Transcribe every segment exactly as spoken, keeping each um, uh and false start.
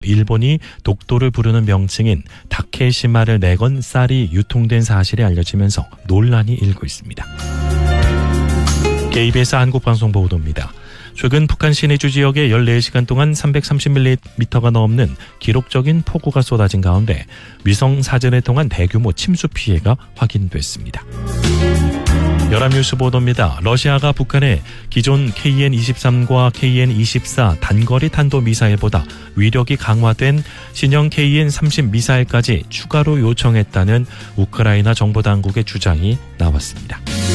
일본이 독도를 부르는 명칭인 다케시마를 내건 쌀이 유통된 사실이 알려지면서 논란이 일고 있습니다. 케이비에스 한국방송 보도입니다. 최근 북한 시내주 지역에 열네 시간 동안 삼백삼십 밀리미터가 넘는 기록적인 폭우가 쏟아진 가운데 위성 사진을 통한 대규모 침수 피해가 확인됐습니다. 연합뉴스 보도입니다. 러시아가 북한에 기존 케이엔 이십삼과 케이엔 이십사 단거리 탄도미사일보다 위력이 강화된 신형 케이엔 삼십 미사일까지 추가로 요청했다는 우크라이나 정보당국의 주장이 나왔습니다.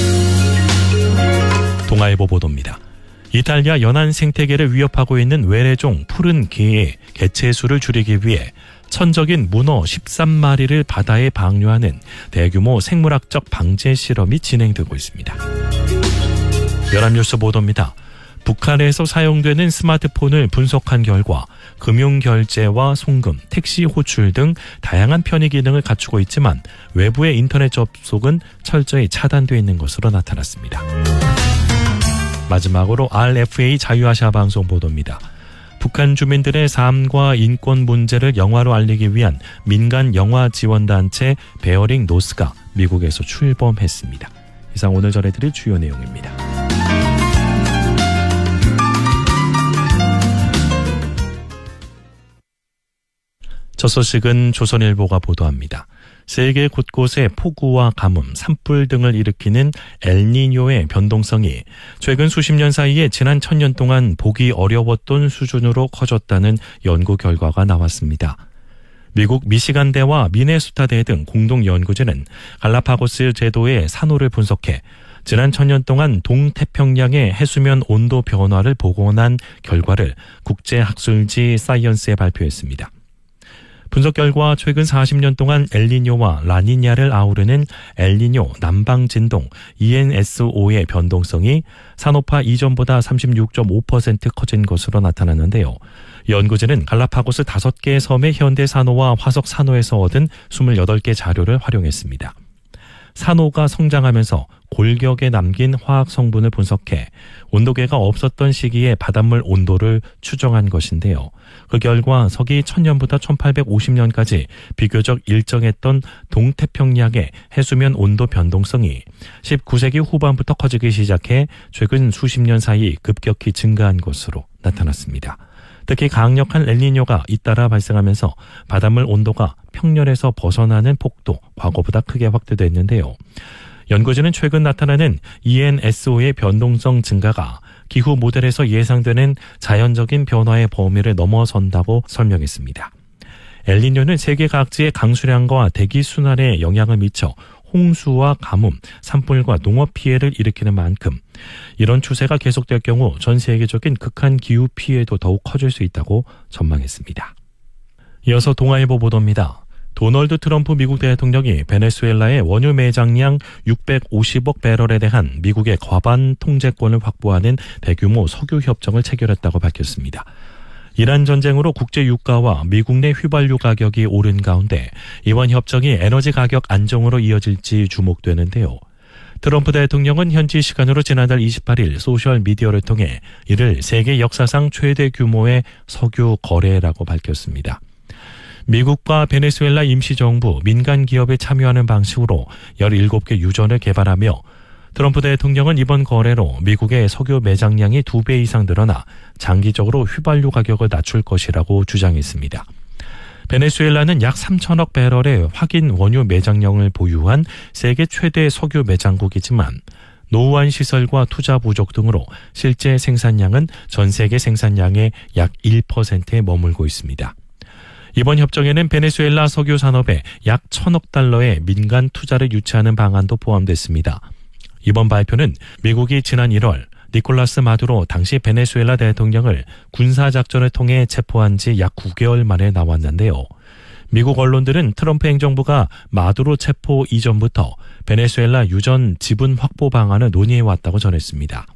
동아일보 보도입니다. 이탈리아 연안 생태계를 위협하고 있는 외래종 푸른 개의 개체수를 줄이기 위해 천적인 문어 십삼 마리를 바다에 방류하는 대규모 생물학적 방제 실험이 진행되고 있습니다. 연합뉴스 보도입니다. 북한에서 사용되는 스마트폰을 분석한 결과 금융결제와 송금, 택시 호출 등 다양한 편의 기능을 갖추고 있지만 외부의 인터넷 접속은 철저히 차단되어 있는 것으로 나타났습니다. 마지막으로 알에프에이 자유아시아 방송 보도입니다. 북한 주민들의 삶과 인권 문제를 영화로 알리기 위한 민간 영화 지원단체 베어링 노스가 미국에서 출범했습니다. 이상 오늘 전해드릴 주요 내용입니다. 첫 소식은 조선일보가 보도합니다. 세계 곳곳에 폭우와 가뭄, 산불 등을 일으키는 엘니뇨의 변동성이 최근 수십 년 사이에 지난 천년 동안 보기 어려웠던 수준으로 커졌다는 연구 결과가 나왔습니다. 미국 미시간대와 미네소타대 등 공동 연구진은 갈라파고스 제도의 산호를 분석해 지난 천년 동안 동태평양의 해수면 온도 변화를 복원한 결과를 국제학술지 사이언스에 발표했습니다. 분석 결과 최근 사십 년 동안 엘니뇨와 라니냐를 아우르는 엘니뇨 남방진동 이엔에스오의 변동성이 산호파 이전보다 삼십육 점 오 퍼센트 커진 것으로 나타났는데요. 연구진은 갈라파고스 다섯 개 섬의 현대 산호와 화석 산호에서 얻은 이십팔 개 자료를 활용했습니다. 산호가 성장하면서 골격에 남긴 화학 성분을 분석해 온도계가 없었던 시기에 바닷물 온도를 추정한 것인데요. 그 결과 서기 천년부터 천팔백오십 년까지 비교적 일정했던 동태평양의 해수면 온도 변동성이 십구 세기 후반부터 커지기 시작해 최근 수십 년 사이 급격히 증가한 것으로 나타났습니다. 특히 강력한 엘니뇨가 잇따라 발생하면서 바닷물 온도가 평년에서 벗어나는 폭도 과거보다 크게 확대됐는데요. 연구진은 최근 나타나는 이엔에스오의 변동성 증가가 기후 모델에서 예상되는 자연적인 변화의 범위를 넘어선다고 설명했습니다. 엘니뇨는 세계 각지의 강수량과 대기 순환에 영향을 미쳐 홍수와 가뭄, 산불과 농업 피해를 일으키는 만큼 이런 추세가 계속될 경우 전 세계적인 극한 기후 피해도 더욱 커질 수 있다고 전망했습니다. 이어서 동아일보 보도입니다. 도널드 트럼프 미국 대통령이 베네수엘라의 원유 매장량 육백오십억 배럴에 대한 미국의 과반 통제권을 확보하는 대규모 석유 협정을 체결했다고 밝혔습니다. 이란 전쟁으로 국제 유가와 미국 내 휘발유 가격이 오른 가운데 이번 협정이 에너지 가격 안정으로 이어질지 주목되는데요. 트럼프 대통령은 현지 시간으로 지난달 이십팔일 소셜미디어를 통해 이를 세계 역사상 최대 규모의 석유 거래라고 밝혔습니다. 미국과 베네수엘라 임시정부, 민간 기업에 참여하는 방식으로 열일곱 개 유전을 개발하며 트럼프 대통령은 이번 거래로 미국의 석유 매장량이 두 배 이상 늘어나 장기적으로 휘발유 가격을 낮출 것이라고 주장했습니다. 베네수엘라는 약 삼천억 배럴의 확인 원유 매장량을 보유한 세계 최대 석유 매장국이지만 노후한 시설과 투자 부족 등으로 실제 생산량은 전 세계 생산량의 약 일 퍼센트에 머물고 있습니다. 이번 협정에는 베네수엘라 석유 산업에 약 천억 달러의 민간 투자를 유치하는 방안도 포함됐습니다. 이번 발표는 미국이 지난 일월 니콜라스 마두로 당시 베네수엘라 대통령을 군사작전을 통해 체포한 지 약 구 개월 만에 나왔는데요. 미국 언론들은 트럼프 행정부가 마두로 체포 이전부터 베네수엘라 유전 지분 확보 방안을 논의해왔다고 전했습니다.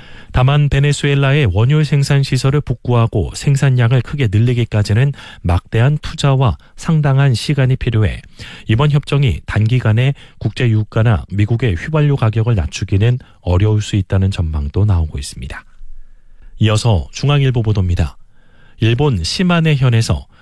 다만 베네수엘라의 원유 생산 시설을 복구하고 생산량을 크게 늘리기까지는 막대한 투자와 상당한 시간이 필요해 이번 협정이 단기간에 국제 유가나 미국의 휘발유 가격을 낮추기는 어려울 수 있다는 전망도 나오고 있습니다. 이어서 중앙일보 보도입니다. 일본 시마네현에서